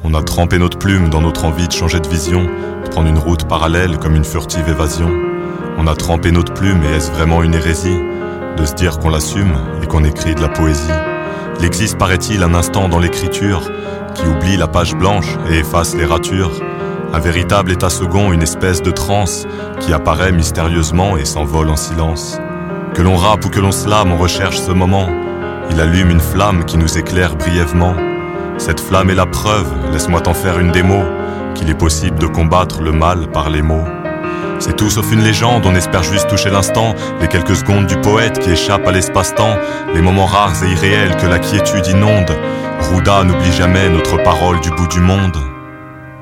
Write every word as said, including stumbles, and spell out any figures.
On a trempé notre plume dans notre envie de changer de vision, de prendre une route parallèle comme une furtive évasion. On a trempé notre plume et est-ce vraiment une hérésie de se dire qu'on l'assume et qu'on écrit de la poésie? Il existe, paraît-il, un instant dans l'écriture qui oublie la page blanche et efface les ratures. Un véritable état second, une espèce de transe qui apparaît mystérieusement et s'envole en silence. Que l'on rappe ou que l'on slame, on recherche ce moment. Il allume une flamme qui nous éclaire brièvement. Cette flamme est la preuve, laisse-moi t'en faire une démo, qu'il est possible de combattre le mal par les mots. C'est tout sauf une légende, on espère juste toucher l'instant, les quelques secondes du poète qui échappent à l'espace-temps, les moments rares et irréels que la quiétude inonde. Rouda n'oublie jamais notre parole du bout du monde.